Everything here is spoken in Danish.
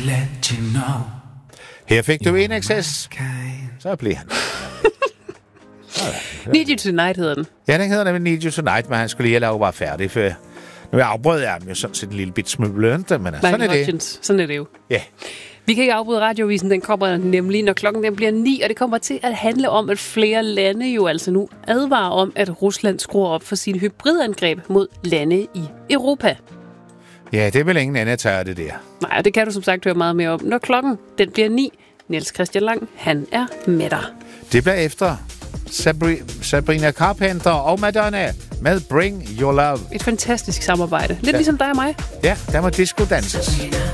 let you know. Her fik du en access. Så bliver han. Need You Tonight hedder den. Ja, den hedder nemlig Need You Tonight, men han skulle lige lave bare færdig, for nu afbrød jeg ham jo sådan set en lille bit smule, men sådan er det. Sådan er det jo. Ja. Vi kan ikke afbryde radiovisen, den kommer nemlig, når klokken den bliver 9, og det kommer til at handle om, at flere lande jo altså nu advarer om, at Rusland skruer op for sine hybridangreb mod lande i Europa. Ja, det er vel ingen anden, der tager det der. Nej, og det kan du som sagt høre meget mere om, når klokken den bliver 9. Niels Christian Lang, han er med dig. Det bliver efter Sabrina Carpenter og Madonna med Bring Your Love. Et fantastisk samarbejde. Lidt ligesom dig og mig. Ja, der må disco danses.